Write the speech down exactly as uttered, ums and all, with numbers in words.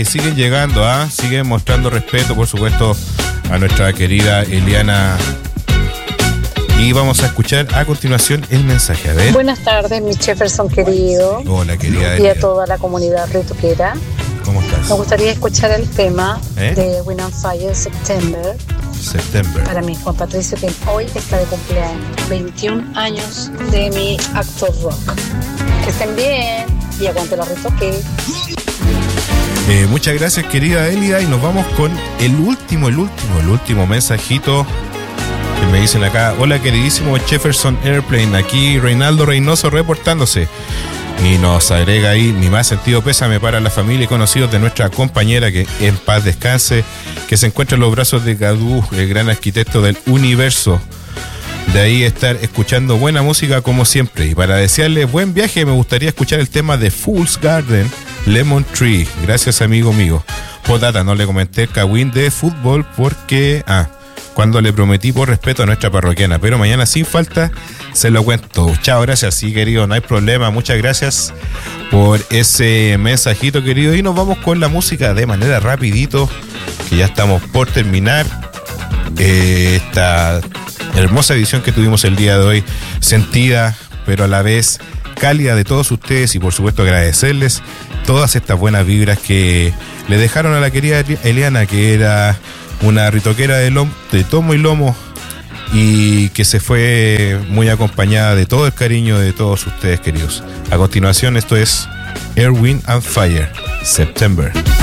Que siguen llegando, ¿ah? ¿eh? Siguen mostrando respeto, por supuesto, a nuestra querida Eliana. Y vamos a escuchar a continuación el mensaje. A ver. Buenas tardes, mi Jefferson querido. Hola, querida Y a Eliana. toda la comunidad rituquera. ¿Cómo estás? Me gustaría escuchar el tema ¿Eh? de Wind on Fire, September. September. Para mi Juan Patricio, que hoy está de cumpleaños. veintiún años de mi actor rock. Que estén bien y aguante la rituque. Eh, muchas gracias, querida Elida, y nos vamos con el último, el último, el último mensajito que me dicen acá. Hola, queridísimo Jefferson Airplane, aquí Reinaldo Reynoso reportándose. Y nos agrega ahí: mi más sentido pésame para la familia y conocidos de nuestra compañera, que en paz descanse, que se encuentra en los brazos de Gadú, el gran arquitecto del universo. De ahí estar escuchando buena música como siempre. Y para desearle buen viaje, me gustaría escuchar el tema de Fool's Garden, Lemon Tree. Gracias, amigo mío. Podata, no le comenté el cagüín de fútbol porque... Ah, cuando le prometí por respeto a nuestra parroquiana. Pero mañana sin falta se lo cuento. Chao, gracias. Sí, querido, no hay problema. Muchas gracias por ese mensajito, querido. Y nos vamos con la música de manera rapidito, que ya estamos por terminar eh, esta hermosa edición que tuvimos el día de hoy, sentida pero a la vez cálida de todos ustedes, y por supuesto agradecerles todas estas buenas vibras que le dejaron a la querida Eliana, que era una ritoquera de, lomo, de tomo y lomo, y que se fue muy acompañada de todo el cariño de todos ustedes, queridos. A continuación, esto es Air, Wind and Fire, September.